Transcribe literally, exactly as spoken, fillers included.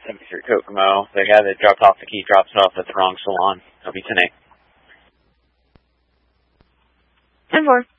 seventy-three Kokomo. The guy that dropped off the key drops it off at the wrong salon. It'll be ten eight. ten four.